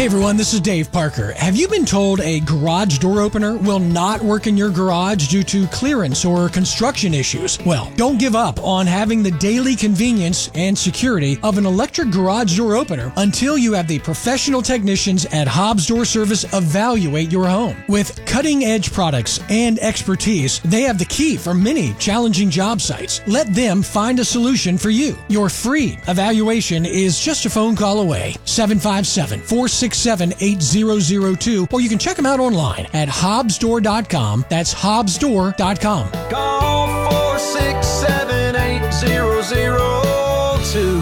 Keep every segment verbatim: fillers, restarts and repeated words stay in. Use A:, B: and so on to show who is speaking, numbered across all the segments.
A: Hey everyone, this is Dave Parker. Have you been told a garage door opener will not work in your garage due to clearance or construction issues? Well, don't give up on having the daily convenience and security of an electric garage door opener until you have the professional technicians at Hobbs Door Service evaluate your home. With cutting-edge products and expertise, they have the key for many challenging job sites. Let them find a solution for you. Your free evaluation is just a phone call away. seven five seven, four six seven, eight zero zero two, or you can check them out online at hobbs door dot com. That's hobbs door dot com.
B: Call four six seven, eight zero zero two.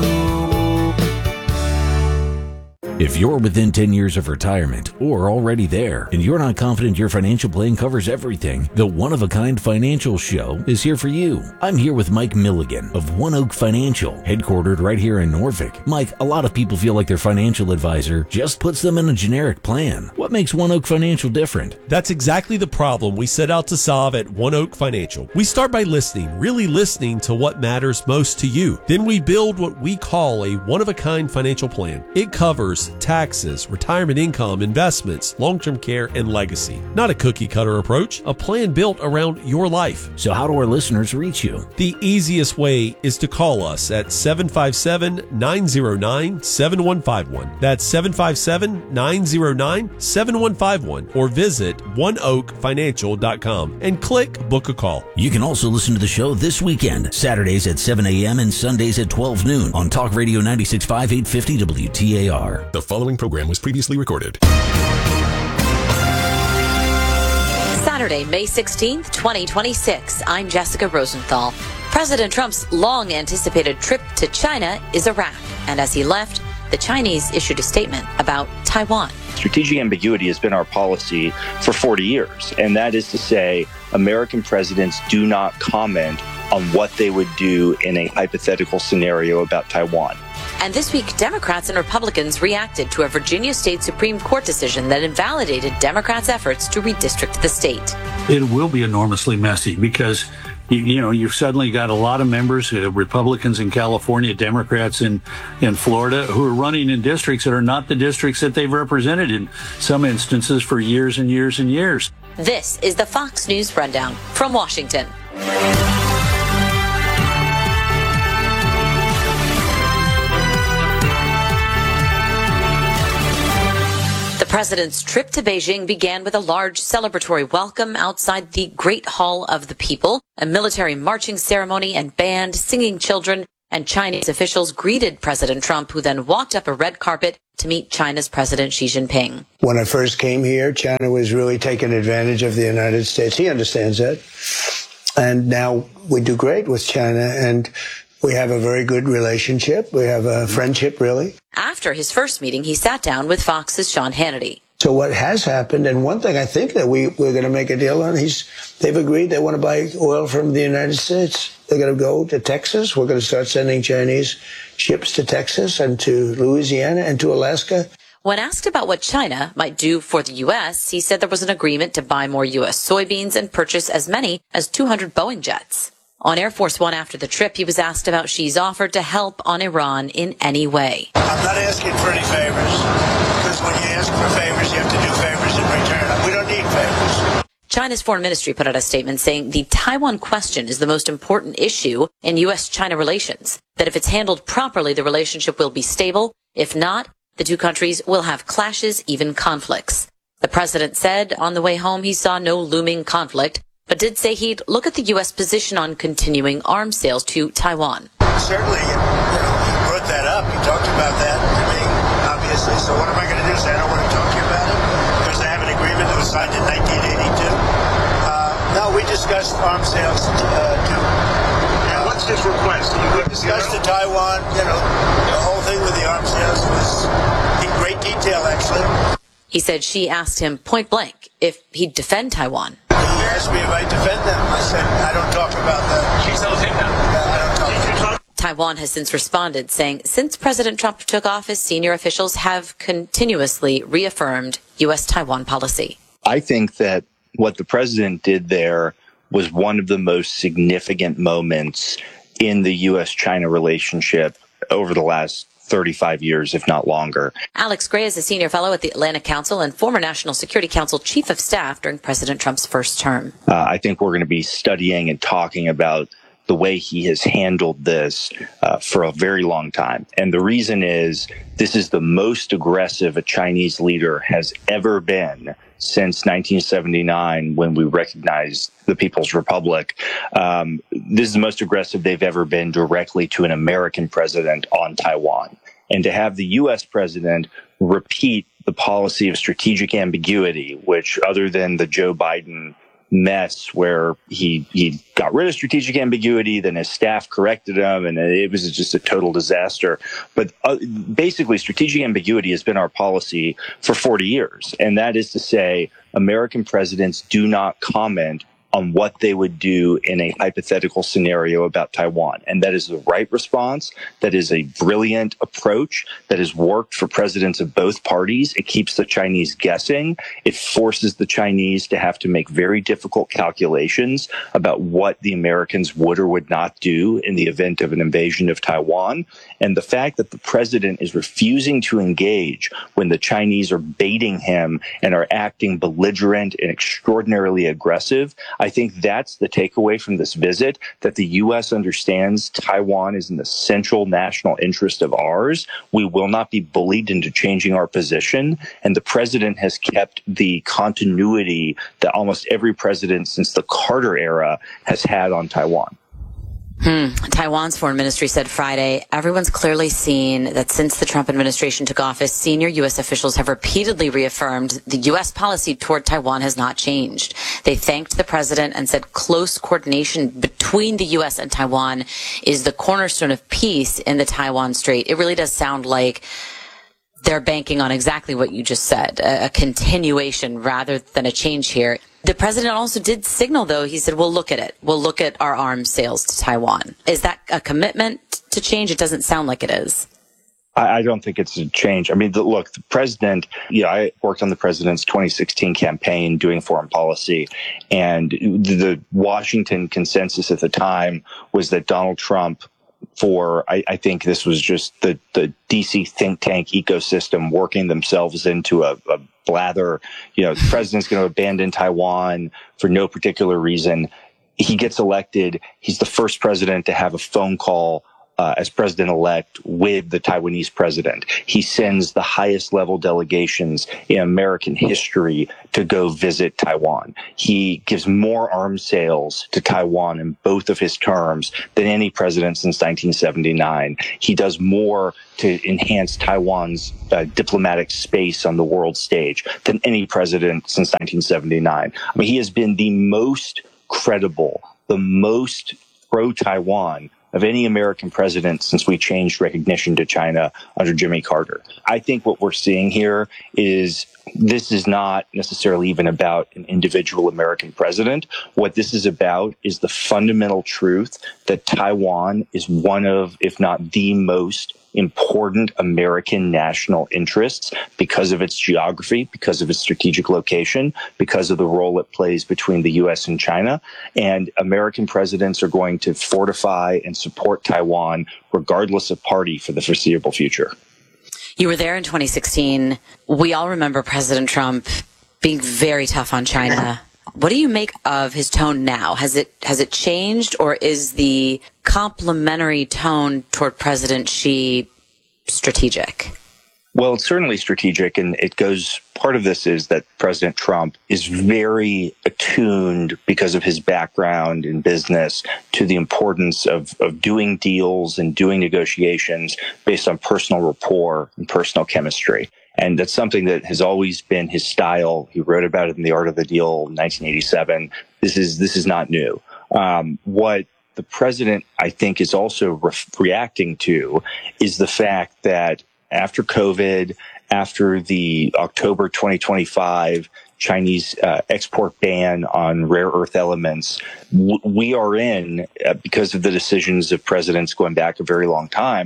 C: If you're within ten years of retirement or already there and you're not confident your financial plan covers everything, the One of a Kind Financial Show is here for you. I'm here with Mike Milligan of One Oak Financial, headquartered right here in Norfolk. Mike, a lot of people feel like their financial advisor just puts them in a generic plan. What makes One Oak Financial different?
D: That's exactly the problem we set out to solve at One Oak Financial. We start by listening, really listening to what matters most to you. Then we build what we call a one-of-a-kind financial plan. It covers taxes, retirement income, investments, long-term care, and legacy. Not a cookie-cutter approach, a plan built around your life.
C: So how do our listeners reach you?
D: The easiest way is to call us at seven five seven, nine zero nine, seven one five one. That's seven five seven, nine zero nine, seven one five one, or visit one oak financial dot com and click Book a Call.
C: You can also listen to the show this weekend, Saturdays at seven a.m. and Sundays at twelve noon on Talk Radio ninety-six point five, eight fifty W T A R.
E: The following program was previously recorded.
F: Saturday, May sixteenth, twenty twenty-six. I'm Jessica Rosenthal. President Trump's long-anticipated trip to China is a wrap, and as he left, the Chinese issued a statement about Taiwan.
G: Strategic ambiguity has been our policy for forty years, and that is to say American presidents do not comment on what they would do in a hypothetical scenario about Taiwan.
F: And this week, Democrats and Republicans reacted to a Virginia State Supreme Court decision that invalidated Democrats' efforts to redistrict the state.
H: It will be enormously messy because, you, you know, you've suddenly got a lot of members, uh, Republicans in California, Democrats in, in Florida, who are running in districts that are not the districts that they've represented in some instances for years and years and years.
F: This is the Fox News Rundown from Washington. The president's trip to Beijing began with a large celebratory welcome outside the Great Hall of the People, a military marching ceremony and band, singing children, and Chinese officials greeted President Trump, who then walked up a red carpet to meet China's President Xi Jinping.
I: When I first came here, China was really taking advantage of the United States. He understands that. And now we do great with China, and we have a very good relationship. We have a friendship, really.
F: After his first meeting, he sat down with Fox's Sean Hannity.
I: So what has happened, and one thing I think that we, we're going to make a deal on, he's, they've agreed they want to buy oil from the United States. They're going to go to Texas. We're going to start sending Chinese ships to Texas and to Louisiana and to Alaska.
F: When asked about what China might do for the U S, he said there was an agreement to buy more U S soybeans and purchase as many as two hundred Boeing jets. On Air Force One after the trip, he was asked about Xi's offer to help on Iran in any way.
J: I'm not asking for any favors, because when you ask for favors, you have to do favors in return. We don't need favors.
F: China's foreign ministry put out a statement saying the Taiwan question is the most important issue in U S China relations, that if it's handled properly, the relationship will be stable. If not, the two countries will have clashes, even conflicts. The president said on the way home he saw no looming conflict, but did say he'd look at the U S position on continuing arms sales to Taiwan.
J: Certainly, you know, he brought that up. He talked about that to me, obviously. So what am I going to do? Say I don't want to talk to you about it? Because I have an agreement that was signed in nineteen eighty-two. Uh, no, we discussed arms sales uh, to...
K: And what's his request?
J: We discussed to Taiwan, you know, the whole thing with the arms sales was in great detail, actually.
F: He said she asked him point blank if he'd defend Taiwan.
J: He asked me if I defend them. I said, I don't talk about that.
K: She tells him that.
J: I don't talk about that.
F: Taiwan has since responded, saying since President Trump took office, senior officials have continuously reaffirmed U S Taiwan policy.
G: I think that what the president did there was one of the most significant moments in the U S China relationship over the last thirty-five years, if not longer.
F: Alex Gray is a senior fellow at the Atlantic Council and former National Security Council chief of staff during President Trump's first term.
G: Uh, I think we're going to be studying and talking about the way he has handled this uh, for a very long time. And the reason is this is the most aggressive a Chinese leader has ever been since nineteen seventy-nine, when we recognized the People's Republic. Um, this is the most aggressive they've ever been directly to an American president on Taiwan. And to have the U S president repeat the policy of strategic ambiguity, which other than the Joe Biden mess where he he got rid of strategic ambiguity, then his staff corrected him, and it was just a total disaster. But uh, basically, strategic ambiguity has been our policy for forty years, and that is to say, American presidents do not comment on what they would do in a hypothetical scenario about Taiwan. And that is the right response. That is a brilliant approach that has worked for presidents of both parties. It keeps the Chinese guessing. It forces the Chinese to have to make very difficult calculations about what the Americans would or would not do in the event of an invasion of Taiwan. And the fact that the president is refusing to engage when the Chinese are baiting him and are acting belligerent and extraordinarily aggressive, I think that's the takeaway from this visit, that the U S understands Taiwan is an essential national interest of ours. We will not be bullied into changing our position. And the president has kept the continuity that almost every president since the Carter era has had on Taiwan.
F: Hmm. Taiwan's foreign ministry said Friday, everyone's clearly seen that since the Trump administration took office, senior U S officials have repeatedly reaffirmed the U S policy toward Taiwan has not changed. They thanked the president and said close coordination between the U S and Taiwan is the cornerstone of peace in the Taiwan Strait. It really does sound like they're banking on exactly what you just said, a, a continuation rather than a change here. The president also did signal, though, he said, we'll look at it. We'll look at our arms sales to Taiwan. Is that a commitment to change? It doesn't sound like it is.
G: I don't think it's a change. I mean, the, look, the president, you know, I worked on the president's twenty sixteen campaign doing foreign policy, and the Washington consensus at the time was that Donald Trump, for, I, I think this was just the, the D C think tank ecosystem working themselves into a, a blather, you know, the president's going to abandon Taiwan for no particular reason. He gets elected. He's the first president to have a phone call Uh, as president-elect with the Taiwanese president. He sends the highest level delegations in American history to go visit Taiwan. He gives more arms sales to Taiwan in both of his terms than any president since nineteen seventy-nine. He does more to enhance Taiwan's uh, diplomatic space on the world stage than any president since nineteen seventy-nine. I mean, he has been the most credible, the most pro-Taiwan of any American president since we changed recognition to China under Jimmy Carter. I think what we're seeing here is this is not necessarily even about an individual American president. What this is about is the fundamental truth that Taiwan is one of, if not the most important American national interests because of its geography, because of its strategic location, because of the role it plays between the U S and China. And American presidents are going to fortify and support Taiwan regardless of party for the foreseeable future.
F: You were there in twenty sixteen. We all remember President Trump being very tough on China. What do you make of his tone now? Has it has it changed, or is the complimentary tone toward President Xi strategic?
G: Well, it's certainly strategic, and it goes, part of this is that President Trump is very attuned because of his background in business to the importance of, of doing deals and doing negotiations based on personal rapport and personal chemistry. And that's something that has always been his style. He wrote about it in The Art of the Deal in nineteen eighty-seven. This is, this is not new. Um, what the president, I think, is also re- reacting to is the fact that after COVID, after the October twenty twenty-five Chinese uh, export ban on rare earth elements, w- we are in, uh, because of the decisions of presidents going back a very long time,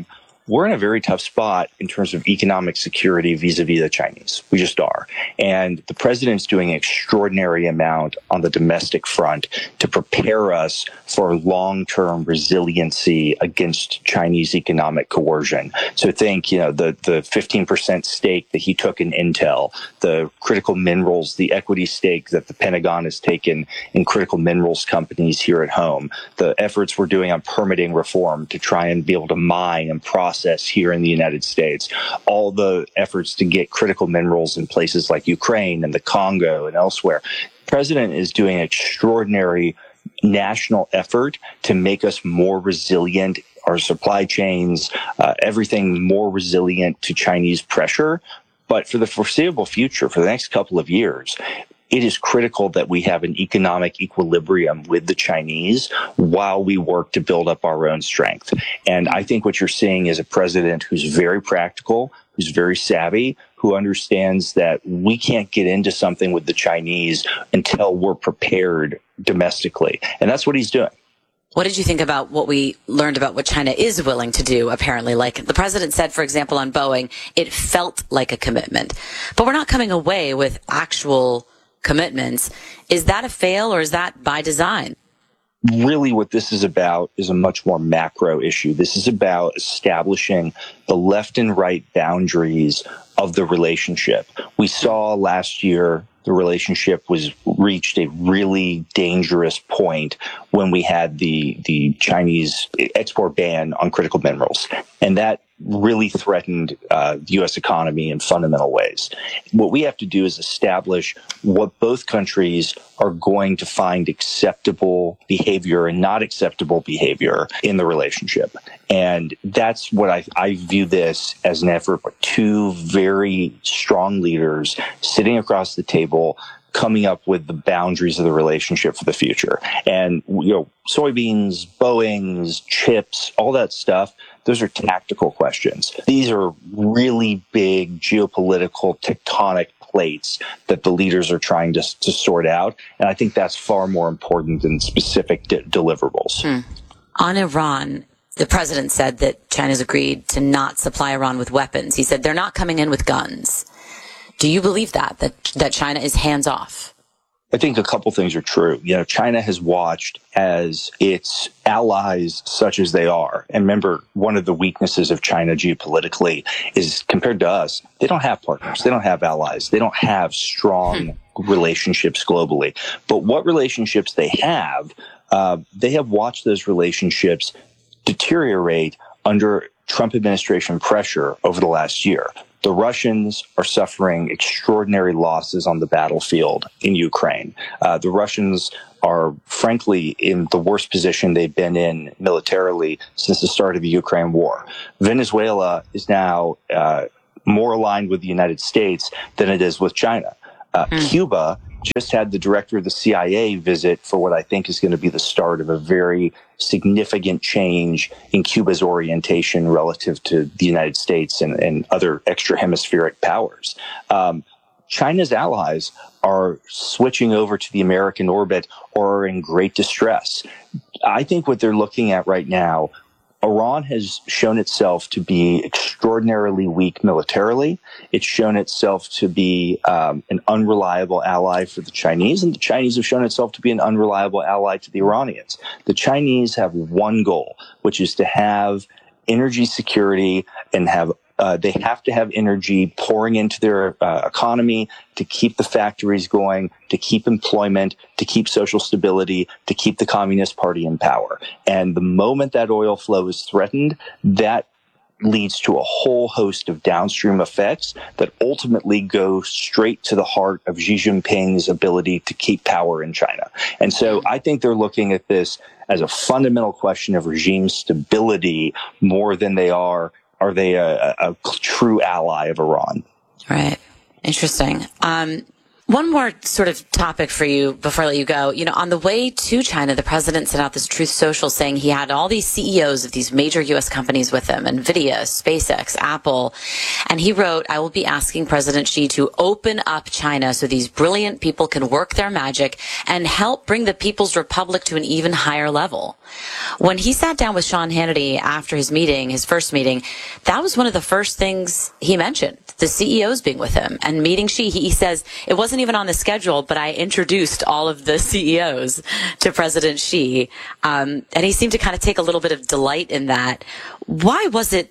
G: we're in a very tough spot in terms of economic security vis-a-vis the Chinese. We just are. And the president's doing an extraordinary amount on the domestic front to prepare us for long-term resiliency against Chinese economic coercion. So think, you know, the, the fifteen percent stake that he took in Intel, the critical minerals, the equity stake that the Pentagon has taken in critical minerals companies here at home, the efforts we're doing on permitting reform to try and be able to mine and process here in the United States, all the efforts to get critical minerals in places like Ukraine and the Congo and elsewhere. The president is doing an extraordinary national effort to make us more resilient, our supply chains, uh, everything more resilient to Chinese pressure. But for the foreseeable future, for the next couple of years, it is critical that we have an economic equilibrium with the Chinese while we work to build up our own strength. And I think what you're seeing is a president who's very practical, who's very savvy, who understands that we can't get into something with the Chinese until we're prepared domestically. And that's what he's doing.
F: What did you think about what we learned about what China is willing to do, apparently? Like the president said, for example, on Boeing, it felt like a commitment. But we're not coming away with actual commitments. Is that a fail or is that by design?
G: Really what this is about is a much more macro issue. This is about establishing the left and right boundaries of the relationship. We saw last year the relationship was reached a really dangerous point when we had the the Chinese export ban on critical minerals. And that really threatened uh, the U S economy in fundamental ways. What we have to do is establish what both countries are going to find acceptable behavior and not acceptable behavior in the relationship. And that's what I, I view this as an effort by two very strong leaders sitting across the table, coming up with the boundaries of the relationship for the future. And, you know, soybeans, Boeings, chips, all that stuff, those are tactical questions. These are really big geopolitical tectonic plates that the leaders are trying to, to sort out. And I think that's far more important than specific de- deliverables.
F: Hmm. On Iran, the president said that China's agreed to not supply Iran with weapons. He said they're not coming in with guns. Do you believe that, that, that China is hands off?
G: I think a couple things are true. You know, China has watched as its allies, such as they are. And remember, one of the weaknesses of China geopolitically is compared to us, they don't have partners. They don't have allies. They don't have strong hmm. relationships globally. But what relationships they have, uh, they have watched those relationships deteriorate under Trump administration pressure over the last year. The Russians are suffering extraordinary losses on the battlefield in Ukraine. Uh, the Russians are, frankly, in the worst position they've been in militarily since the start of the Ukraine war. Venezuela is now uh, more aligned with the United States than it is with China. Uh, mm. Cuba just had the director of the C I A visit for what I think is going to be the start of a very significant change in Cuba's orientation relative to the United States and, and other extra hemispheric powers. Um, China's allies are switching over to the American orbit or are in great distress. I think what they're looking at right now, Iran has shown itself to be extraordinarily weak militarily. It's shown itself to be um, an unreliable ally for the Chinese, and the Chinese have shown itself to be an unreliable ally to the Iranians. The Chinese have one goal, which is to have energy security and have Uh, they have to have energy pouring into their uh, economy to keep the factories going, to keep employment, to keep social stability, to keep the Communist Party in power. And the moment that oil flow is threatened, that leads to a whole host of downstream effects that ultimately go straight to the heart of Xi Jinping's ability to keep power in China. And so I think they're looking at this as a fundamental question of regime stability more than they are Are they a, a true ally of Iran?
F: Right. Interesting. Um, One more sort of topic for you before I let you go. You know, on the way to China, the president sent out this Truth Social saying he had all these C E Os of these major U S companies with him, NVIDIA, SpaceX, Apple. And he wrote, I will be asking President Xi to open up China so these brilliant people can work their magic and help bring the People's Republic to an even higher level. When he sat down with Sean Hannity after his meeting, his first meeting, that was one of the first things he mentioned, the C E Os being with him and meeting Xi. He, he says, it wasn't even on the schedule, but I introduced all of the C E Os to President Xi. Um, and he seemed to kind of take a little bit of delight in that. Why was it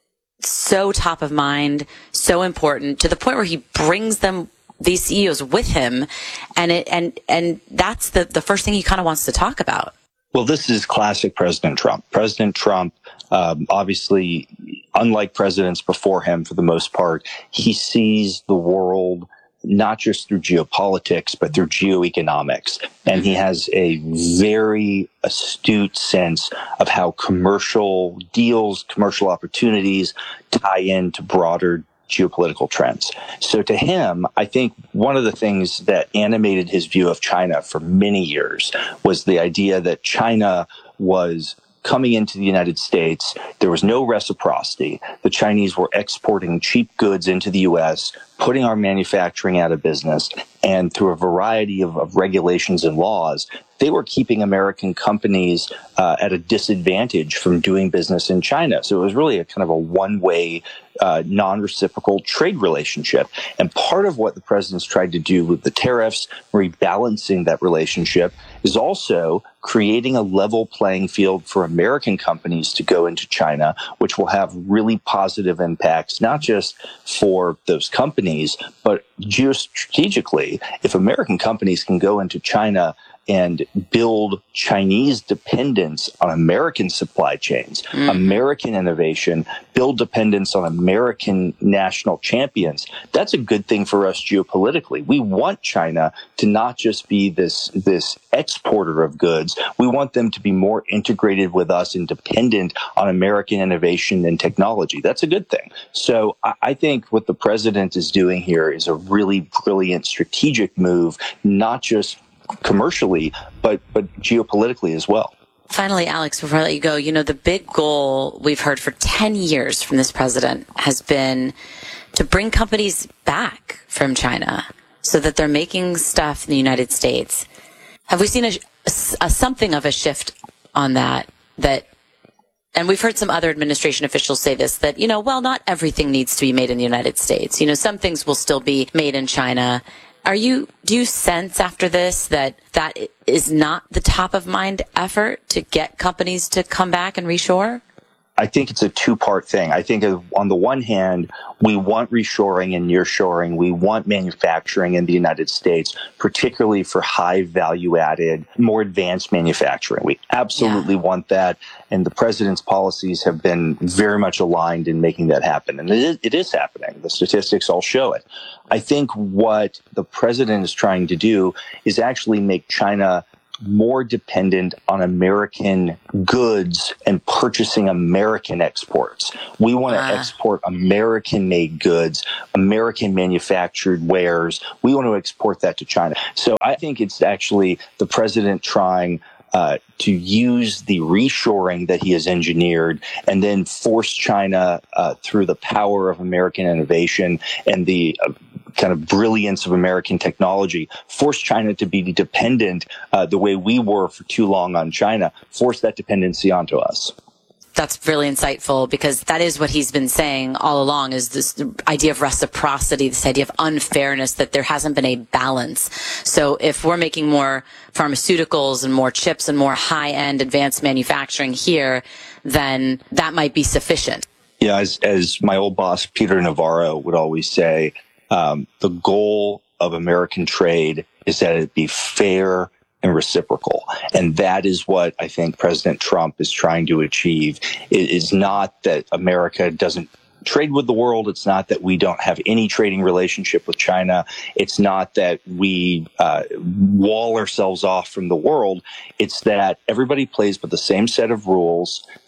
F: so top of mind, so important, to the point where he brings them, these C E Os with him, and it, and, and that's the, the first thing he kind of wants to talk about?
G: Well, this is classic President Trump. President Trump, um, obviously, unlike presidents before him, for the most part, he sees the world not just through geopolitics, but through geoeconomics. And he has a very astute sense of how commercial deals, commercial opportunities tie into broader geopolitical trends. So to him, I think one of the things that animated his view of China for many years was the idea that China was coming into the United States. There was no reciprocity. The Chinese were exporting cheap goods into the U S, putting our manufacturing out of business, and through a variety of, of regulations and laws, they were keeping American companies uh, at a disadvantage from doing business in China. So it was really a kind of a one-way, uh, non-reciprocal trade relationship. And part of what the president's tried to do with the tariffs, rebalancing that relationship, is also creating a level playing field for American companies to go into China, which will have really positive impacts, not just for those companies, but geostrategically. If American companies can go into China and build Chinese dependence on American supply chains, mm. American innovation, build dependence on American national champions, that's a good thing for us geopolitically. We want China to not just be this, this exporter of goods. We want them to be more integrated with us and dependent on American innovation and technology. That's a good thing. So I, I think what the president is doing here is a really brilliant strategic move, not just commercially, but but geopolitically as well.
F: Finally, Alex, before I let you go, you know, the big goal we've heard for ten years from this president has been to bring companies back from China so that they're making stuff in the United States. Have we seen a, a something of a shift on that? That, and we've heard some other administration officials say this, that, you know, well, not everything needs to be made in the United States. You know, some things will still be made in China. Are you, do you sense after this that that is not the top of mind effort to get companies to come back and reshore?
G: I think it's a two-part thing. I think on the one hand, we want reshoring and nearshoring. We want manufacturing in the United States, particularly for high value-added, more advanced manufacturing. We absolutely yeah. want that, and the president's policies have been very much aligned in making that happen. And it is, it is happening. The statistics all show it. I think what the president is trying to do is actually make China more dependent on American goods and purchasing American exports. We want to uh. export American-made goods, American-manufactured wares. We want to export that to China. So I think it's actually the president trying uh, to use the reshoring that he has engineered and then force China uh, through the power of American innovation and the uh, kind of brilliance of American technology, force China to be dependent uh, the way we were for too long on China, force that dependency onto us.
F: That's really insightful, because that is what he's been saying all along, is this idea of reciprocity, this idea of unfairness, that there hasn't been a balance. So if we're making more pharmaceuticals and more chips and more high-end advanced manufacturing here, then that might be sufficient.
G: Yeah, as, as my old boss, Peter Navarro, would always say, Um, the goal of American trade is that it be fair and reciprocal. And that is what I think President Trump is trying to achieve. It is not that America doesn't trade with the world. It's not that we don't have any trading relationship with China. It's not that we uh, wall ourselves off from the world. It's that everybody plays by the same set of rules,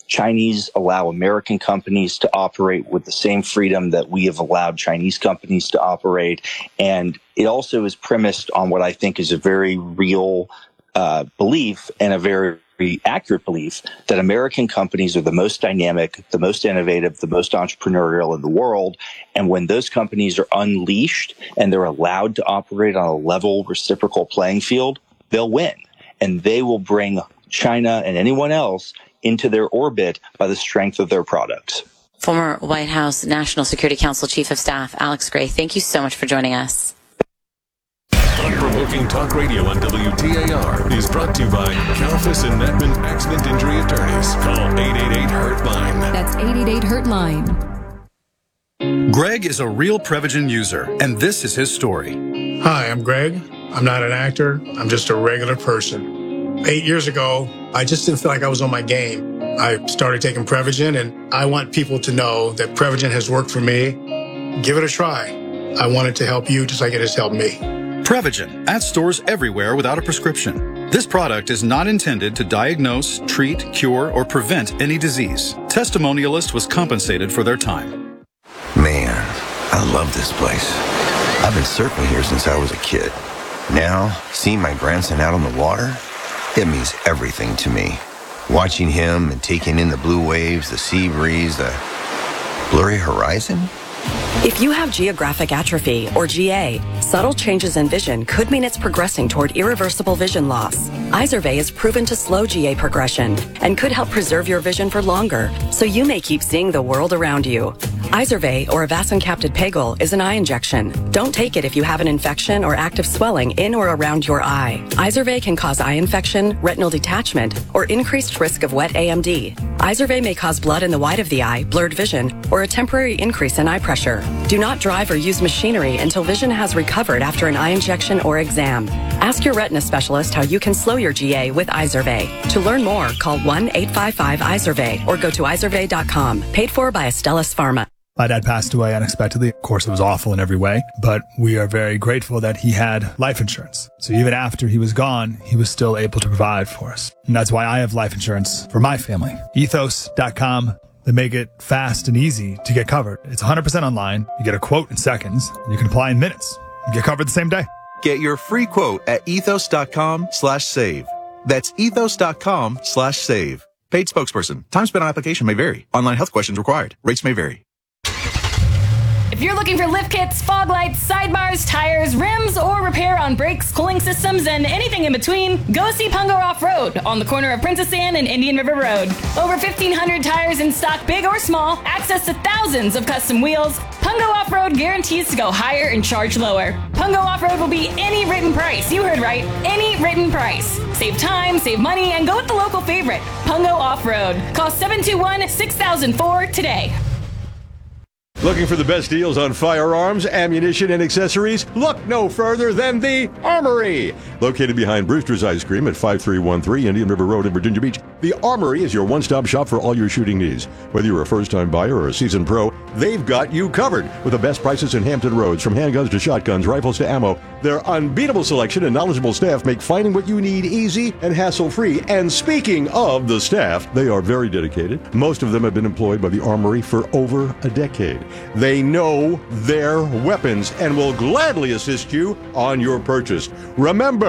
G: Chinese allow American companies to operate with the same freedom that we have allowed Chinese companies to operate. And it also is premised on what I think is a very real uh, belief and a very accurate belief that American companies are the most dynamic, the most innovative, the most entrepreneurial in the world. And when those companies are unleashed and they're allowed to operate on a level, reciprocal playing field, they'll win. And they will bring China and anyone else into their orbit by the strength of their products.
F: Former White House National Security Council Chief of Staff Alex Gray, thank you so much for joining us.
E: Thought-provoking talk radio on W T A R is brought to you by Kalfas and Netman Accident Injury Attorneys. Call eight eight eight, hurt line.
L: That's eight eight eight, hurt line.
M: Greg is a real Prevagen user, and this is his story.
N: Hi, I'm Greg. I'm not an actor. I'm just a regular person. Eight years ago, I just didn't feel like I was on my game. I started taking Prevagen, and I want people to know that Prevagen has worked for me. Give it a try. I want it to help you just like it has helped me.
M: Prevagen, at stores everywhere without a prescription. This product is not intended to diagnose, treat, cure, or prevent any disease. Testimonialist was compensated for their time.
O: Man, I love this place. I've been surfing here since I was a kid. Now, seeing my grandson out on the water, it means everything to me. Watching him and taking in the blue waves, the sea breeze, the blurry horizon.
P: If you have geographic atrophy, or G A, subtle changes in vision could mean it's progressing toward irreversible vision loss. Izervay is proven to slow G A progression and could help preserve your vision for longer, so you may keep seeing the world around you. Izervay, or avacincaptad pegol, is an eye injection. Don't take it if you have an infection or active swelling in or around your eye. Izervay can cause eye infection, retinal detachment, or increased risk of wet A M D. Izervay may cause blood in the white of the eye, blurred vision, or a temporary increase in eye pressure. Do not drive or use machinery until vision has recovered after an eye injection or exam. Ask your retina specialist how you can slow your G A with Izervay. To learn more, call one eight five five Izervay or go to izervay dot com. Paid for by Astellas Pharma.
Q: My dad passed away unexpectedly. Of course, it was awful in every way, but we are very grateful that he had life insurance. So even after he was gone, he was still able to provide for us. And that's why I have life insurance for my family. ethos dot com. They make it fast and easy to get covered. It's one hundred percent online. You get a quote in seconds. And you can apply in minutes. You get covered the same day.
R: Get your free quote at ethos dot com slash save. That's ethos dot com slash save. Paid spokesperson. Time spent on application may vary. Online health questions required. Rates may vary.
S: If you're looking for lift kits, fog lights, sidebars, tires, rims, or repair on brakes, cooling systems, and anything in between, go see Pungo Off-Road on the corner of Princess Anne and Indian River Road. Over fifteen hundred tires in stock, big or small, access to thousands of custom wheels. Pungo Off-Road guarantees to go higher and charge lower. Pungo Off-Road will be any written price. You heard right, any written price. Save time, save money, and go with the local favorite, Pungo Off-Road. Call seven two one, six thousand four today.
T: Looking for the best deals on firearms, ammunition, and accessories? Look no further than the Armory. Located behind Brewster's Ice Cream at five three one three Indian River Road in Virginia Beach, the Armory is your one-stop shop for all your shooting needs. Whether you're a first-time buyer or a seasoned pro, they've got you covered with the best prices in Hampton Roads. From handguns to shotguns, rifles to ammo, their unbeatable selection and knowledgeable staff make finding what you need easy and hassle-free. And speaking of the staff, they are very dedicated. Most of them have been employed by the Armory for over a decade. They know their weapons and will gladly assist you on your purchase. Remember,